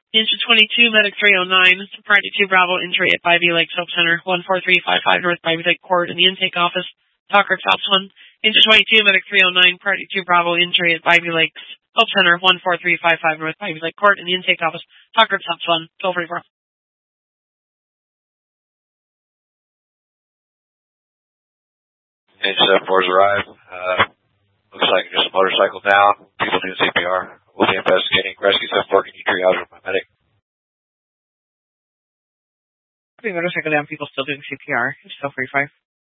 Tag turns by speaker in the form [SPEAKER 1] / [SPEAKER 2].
[SPEAKER 1] Ninja 22, Medic 309, Priority 2 Bravo, entry at Bivey Lake Soap Center, 14355 North Bivey Lake Court in the intake office. Talker Tops 1. Ninja 22, Medic 309, Priority 2 Bravo, entry at Bivey Lake Soap Center, 14355 North Bivey Lake Court in the intake office. Talker Tops 1, 1244.
[SPEAKER 2] Ninja 74's arrived. Looks like just a motorcycle down. People doing CPR. We'll be investigating. Rescue 74, can you triage with my medic?
[SPEAKER 1] Motorcycle down, people still doing CPR. It's 1245.